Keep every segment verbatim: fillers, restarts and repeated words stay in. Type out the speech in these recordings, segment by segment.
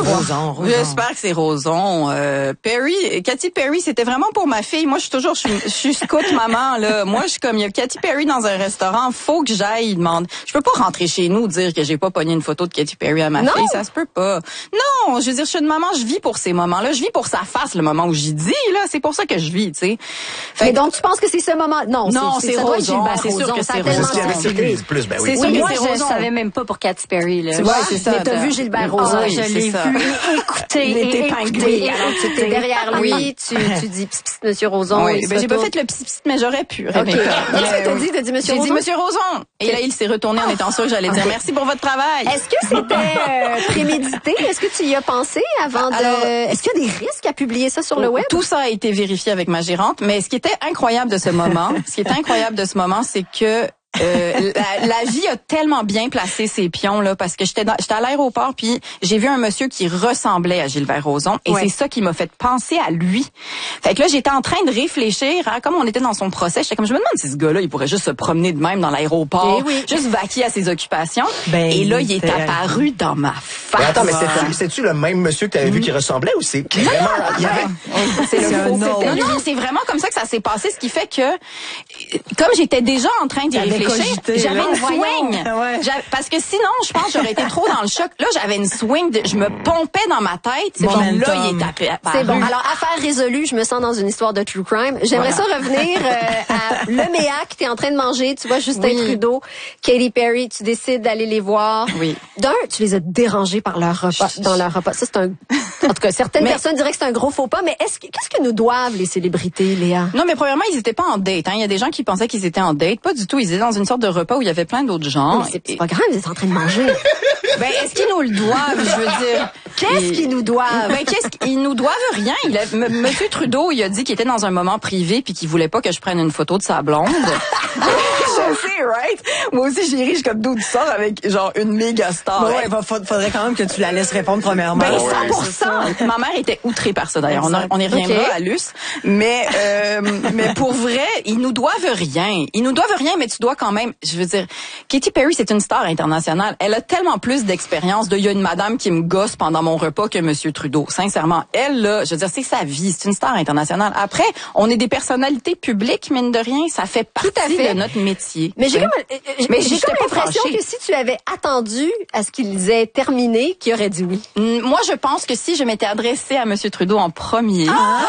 trois. Roson, Roson. J'espère que c'est Roson. Euh, Perry, Katy Perry, c'était vraiment pour ma fille. Moi, je suis toujours, je suis, je suis scout maman, là. Moi, je suis comme, il y a Katy Perry dans un restaurant, faut que j'aille demander. Je peux pas rentrer chez nous dire que j'ai pas pogné une photo de Katy Perry à ma non. fille. Ça se peut pas. Non, je veux dire, je suis une maman, je vis pour ces moments-là. Je vis pour sa face, le moment où j'y dis, là. C'est pour ça que je vis, tu sais. Mais donc, tu penses que c'est ce moment? Non, non, c'est, c'est ça Roson. doit être Gilbert C'est sûr Rozon. que Ça c'est a tellement Roson. C'est avec circulé. circuler plus, ben oui. C'est Oui, sûr moi, que c'est je Roson. savais même pas pour Katy Perry, là. Tu vois, c'est ça. Mais t'as vu Gilbert Rozon? Ah oui, je c'est l'ai ça. vu et écouté Il et était écouté. épinglé. Alors, tu t'es derrière lui, Oui. tu, tu dis, psst, psst, monsieur Rozon. Oui, il se ben, j'ai pas retourne. fait le psst psst, mais j'aurais pu. OK. Rebecca. Qu'est-ce que t'as Mais, dit? T'as dit monsieur J'ai dit Rozon? Monsieur Rozon. Et là, il s'est retourné en étant sûr que j'allais dire merci pour votre travail. Est-ce que c'était euh, prémédité? Est-ce que tu y as pensé avant de... Alors, Est-ce qu'il y a des risques à publier ça sur le web? Tout ça a été vérifié avec ma gérante, mais ce qui était incroyable de ce moment, ce qui est incroyable de ce moment, c'est que Euh, la, la vie a tellement bien placé ses pions là, parce que j'étais dans, j'étais à l'aéroport puis j'ai vu un monsieur qui ressemblait à Gilbert Rozon et ouais. c'est ça qui m'a fait penser à lui. Fait que là j'étais en train de réfléchir, hein, comme on était dans son procès, j'étais comme je me demande si ce gars-là il pourrait juste se promener de même dans l'aéroport, Eh oui. juste vaquer à ses occupations. Ben, et là il est c'était- apparu dans ma face. Mais attends, mais c'est-tu, c'est-tu le même monsieur que t'avais vu qui ressemblait ou c'est vraiment... Il y avait... C'est le C'est faux. un autre. Non, non, c'est vraiment comme ça que ça s'est passé, ce qui fait que, comme j'étais déjà en train d'y T'avais réfléchir, cogité, j'avais là. une swing. Ouais. J'avais- Parce que sinon, je pense que j'aurais été trop dans le choc. Là, j'avais une swing, de- je me pompais dans ma tête. C'est bon, Momentum. là, il est tapé. C'est bon. Alors, affaire résolue, je me sens dans une histoire de true crime. J'aimerais Voilà. ça revenir euh, à le Méac, t'es en train de manger, tu vois Justin Oui. Trudeau, Katy Perry, tu décides d'aller les voir. Oui. D'un, tu les as dérangés par leur repas, dans leur repas. Ça, c'est un... En tout cas, certaines Mais- personnes diraient que c'est un gros faux pas, mais est-ce que, qu'est-ce que nous doivent les célébrités, Léa? Non, mais premièrement, ils étaient pas en date. Hein. Il y a des gens qui pensaient qu'ils étaient en date. Pas du tout. Ils étaient dans une sorte de repas où il y avait plein d'autres gens. Non, mais c'est, c'est pas grave, ils étaient en train de manger. Ben, est-ce qu'ils nous le doivent, je veux dire? Qu'est-ce Et- qu'ils nous doivent? Ben, qu'est-ce qu'ils nous doivent rien. Il a, M- Monsieur Trudeau, il a dit qu'il était dans un moment privé puis qu'il voulait pas que je prenne une photo de sa blonde. Je sais, right? Moi aussi, j'ai ri, je suis comme d'où tu sors avec, genre, une méga star. Bon, ouais, va- fa- faudrait quand même que tu la laisses répondre premièrement. Ben, Ouais, cent pour c'est ça. cent. Ma mère était outrée par ça, d'ailleurs. On, a- on y reviendra Ok. à Luce. Mais, euh, mais pour vrai, ils nous doivent rien. Ils nous doivent rien, mais tu dois quand même, je veux dire, Katy Perry, c'est une star internationale. Elle a tellement plus d'expérience de, il y a une madame qui me gosse pendant mon repas que Monsieur Trudeau. Sincèrement, elle, là, je veux dire, c'est sa vie. C'est une star internationale. Après, on est des personnalités publiques, mine de rien. Ça fait partie à fait. de notre métier. Mais j'ai Hein? comme, euh, euh, Mais j'ai j'étais comme pas l'impression fâchée. que si tu avais attendu à ce qu'ils aient terminé, qu'il aurait dit oui. Mm, Moi, je pense que si je m'étais adressée à Monsieur Trudeau en premier.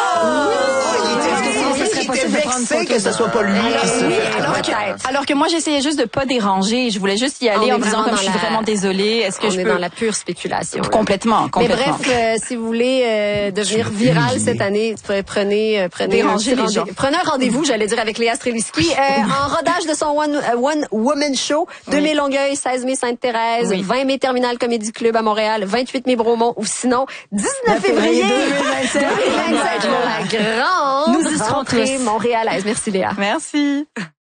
Est-ce qu'il était vexé que ce soit pas lui? Oui, alors que, alors que moi, j'essayais juste de pas déranger. Je voulais juste y On aller est en me disant vraiment comme dans je suis la- vraiment désolée. Est-ce que On je est peux dans la pure spéculation. là. complètement, Mais complètement. bref, euh, si vous voulez euh, devenir viral cette année, prenez, euh, prenez, Dérangez un petit les gens. rendez- prenez un rendez-vous, j'allais dire avec Léa Streliski, euh, en rodage de son One, euh, one Woman Show, deux mai Longueuil, seize mai Sainte-Thérèse, Oui. vingt mai Terminal Comedy Club à Montréal, vingt-huit mai Bromont, ou sinon dix-neuf février février deux mille vingt-sept pour la grande Nous y serons rentrée tous. montréalaise. Merci Léa. Merci.